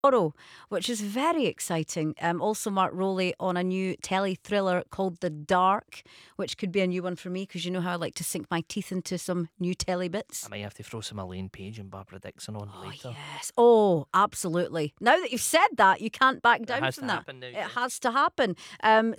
tomorrow, which is very exciting. Also, Mark Rowley on a new telly thriller called The Dark, which could be a new one for me because you know how I like to sink my teeth into some new telly I bits. might have to throw some Elaine Page and Barbara Dixon on Oh, later. yes. Oh, absolutely. Now that you've said that, you can't back It down has from to that. happen now, It yeah. has to happen.